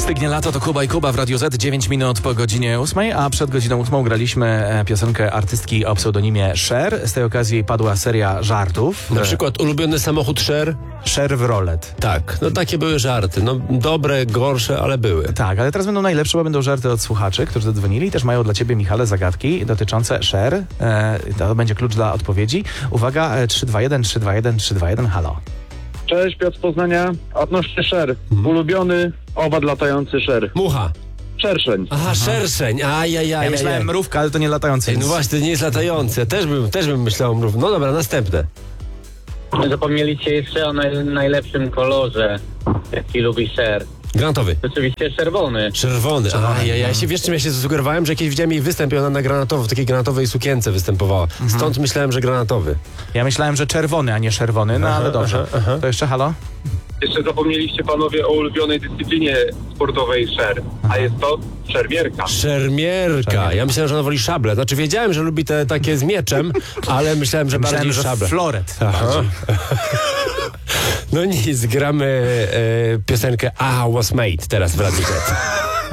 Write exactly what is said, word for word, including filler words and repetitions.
Stygnie lato, to Kuba i Kuba w Radio Z, dziewięć minut po godzinie ósmej, a przed godziną ósmą graliśmy piosenkę artystki o pseudonimie Cher. Z tej okazji padła seria żartów. Na przykład ulubiony samochód Cher? Chevrolet. Tak, no takie były żarty. No dobre, gorsze, ale były. Tak, ale teraz będą najlepsze, bo będą żarty od słuchaczy, którzy zadzwonili i też mają dla ciebie, Michale, zagadki dotyczące Cher. E, to będzie klucz dla odpowiedzi. Uwaga, trzy dwa jeden, trzy dwa jeden, trzy dwa jeden, halo. Cześć, Piotr z Poznania. Odnośnie Cher. Mhm. Ulubiony owad latający Cher. Mucha. Szerszeń. Aha, szerszeń. Ajajaj. Ja myślałem mrówka, ale to nie latający. Ej, no więc- właśnie, to nie jest latające. Też bym, też bym myślał o mrów. No dobra, następne. Zapomnieliście jeszcze o naj, najlepszym kolorze, jaki lubi Cher. Granatowy. Oczywiście czerwony. Czerwony. A, ja, ja się, wiesz czym ja się zasugerowałem? Że kiedyś widziałem jej występ i ona na granatowo, w takiej granatowej sukience występowała. Stąd myślałem, że granatowy. Ja myślałem, że czerwony, a nie czerwony, no ale dobrze. aha, aha. To jeszcze halo? Jeszcze zapomnieliście panowie o ulubionej dyscyplinie sportowej Cher, a jest to szermierka. Szermierka. Ja myślałem, że ona woli szable. Znaczy wiedziałem, że lubi te takie z mieczem, ale myślałem, że Myślałem, bardziej że szable. floret. Aha. No nic, gramy e, piosenkę I Was Made teraz w Radiu Z.